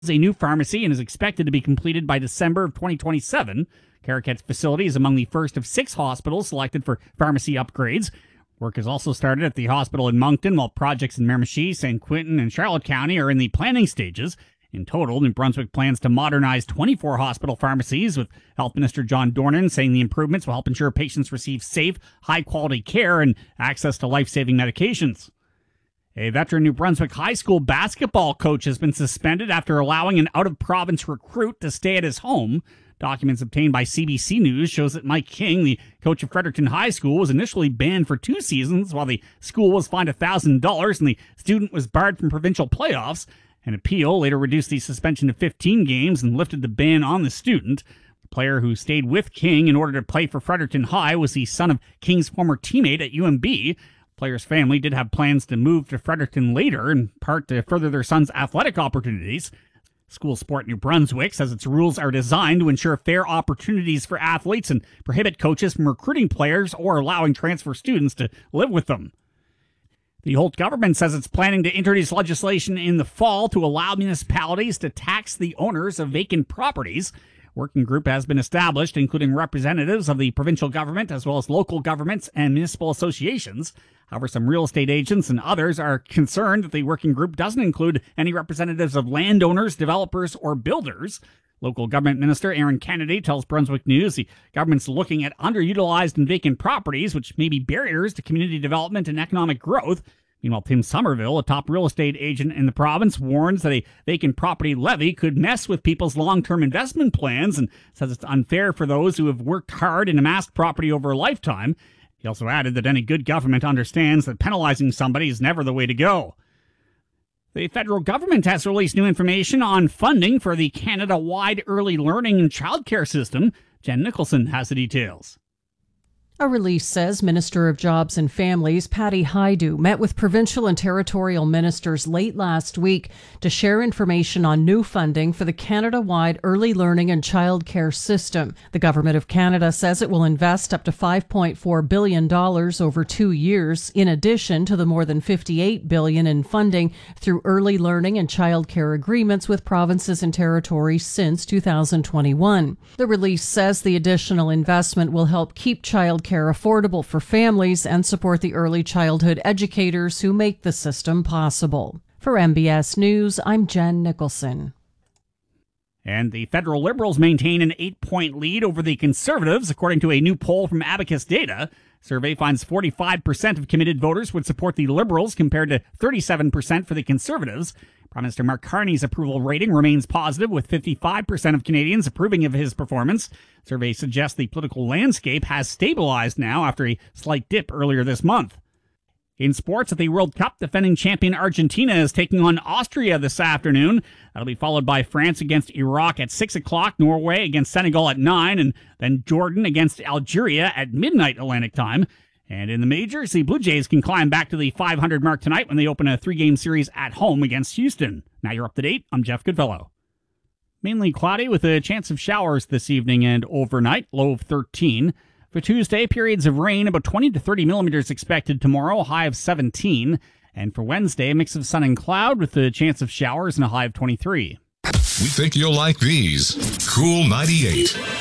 a new pharmacy and is expected to be completed by December of 2027. Caraquet's facility is among the first of 6 hospitals selected for pharmacy upgrades. Work has also started at the hospital in Moncton, while projects in Miramichi, St. Quentin, and Charlotte County are in the planning stages. In total, New Brunswick plans to modernize 24 hospital pharmacies, with Health Minister John Dornan saying the improvements will help ensure patients receive safe, high-quality care and access to life-saving medications. A veteran New Brunswick high school basketball coach has been suspended after allowing an out-of-province recruit to stay at his home. Documents obtained by CBC News shows that Mike King, the coach of Fredericton High School, was initially banned for 2 seasons, while the school was fined $1,000 and the student was barred from provincial playoffs. An appeal later reduced the suspension to 15 games and lifted the ban on the student. The player who stayed with King in order to play for Fredericton High was the son of King's former teammate at UMB. The player's family did have plans to move to Fredericton later, in part to further their son's athletic opportunities. School Sport New Brunswick says its rules are designed to ensure fair opportunities for athletes and prohibit coaches from recruiting players or allowing transfer students to live with them. The Holt government says it's planning to introduce legislation in the fall to allow municipalities to tax the owners of vacant properties. Working group has been established, including representatives of the provincial government as well as local governments and municipal associations. However, some real estate agents and others are concerned that the working group doesn't include any representatives of landowners, developers, or builders. Local government minister Aaron Kennedy tells Brunswick News the government's looking at underutilized and vacant properties, which may be barriers to community development and economic growth. Meanwhile, Tim Somerville, a top real estate agent in the province, warns that a vacant property levy could mess with people's long-term investment plans and says it's unfair for those who have worked hard and amassed property over a lifetime. He also added that any good government understands that penalizing somebody is never the way to go. The federal government has released new information on funding for the Canada-wide early learning and childcare system. Jen Nicholson has the details. A release says Minister of Jobs and Families Patty Hajdu met with provincial and territorial ministers late last week to share information on new funding for the Canada-wide early learning and childcare system. The Government of Canada says it will invest up to $5.4 billion over 2 years, in addition to the more than $58 billion in funding through early learning and childcare agreements with provinces and territories since 2021. The release says the additional investment will help keep childcare affordable for families and support the early childhood educators who make the system possible. For MBS News, I'm Jen Nicholson. And the federal Liberals maintain an 8-point lead over the Conservatives, according to a new poll from Abacus Data. Survey finds 45% of committed voters would support the Liberals compared to 37% for the Conservatives. Prime Minister Mark Carney's approval rating remains positive, with 55% of Canadians approving of his performance. Surveys suggest the political landscape has stabilized now after a slight dip earlier this month. In sports, at the World Cup, defending champion Argentina is taking on Austria this afternoon. That'll be followed by France against Iraq at 6 o'clock, Norway against Senegal at 9, and then Jordan against Algeria at midnight Atlantic time. And in the majors, the Blue Jays can climb back to the 500 mark tonight when they open a 3-game series at home against Houston. Now you're up to date. I'm Jeff Goodfellow. Mainly cloudy with a chance of showers this evening and overnight, low of 13. For Tuesday, periods of rain, about 20 to 30 millimeters expected tomorrow, high of 17. And for Wednesday, a mix of sun and cloud with a chance of showers and a high of 23. We think you'll like these. Cool 98.